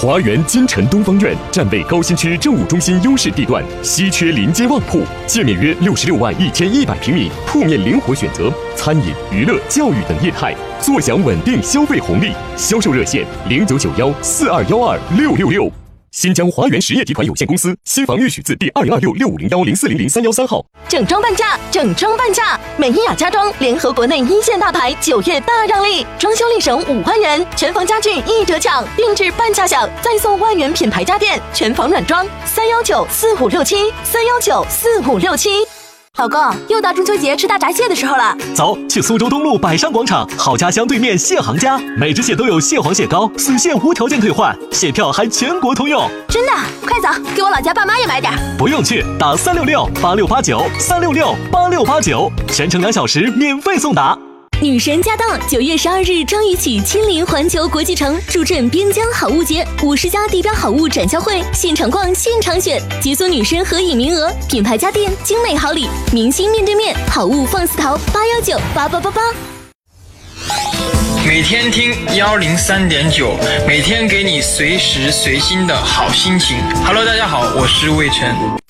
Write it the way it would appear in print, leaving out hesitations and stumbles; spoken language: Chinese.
华源金城东方院站位高新区政务中心优势地段，稀缺临街旺铺，界面约66万1100平米，铺面灵活选择，餐饮、娱乐、教育等业态，坐享稳定消费红利。销售热线099142126666。新疆华源实业集团有限公司，新房预许字第2026-6501-0400-313号。 整装半价，整装半价！美伊雅家装联合国内一线大牌，9月大让利，装修立省5万元，全房家具一折抢，定制半价享，再送万元品牌家电，全房软装，3194567，3194567。老公，又到中秋节吃大闸蟹的时候了， 走，去苏州东路百上广场好家乡对面蟹行家，每只蟹都有蟹黄蟹膏，死蟹无条件退换，蟹票还全国通用。 真的？快走，给我老家爸妈也买点。 不用去，打366-8689，366-8689，全程2小时免费送达。 女神驾到！9月12日张雨绮亲临环球国际城，助阵边疆好物节，50家地标好物展销会，现场逛，现场选，解锁女神合影名额，品牌家电，精美好礼，明星面对面，好物放肆淘，8198888。 每天听103.9，每天给你随时随心的好心情。Hello， 大家好，我是魏晨。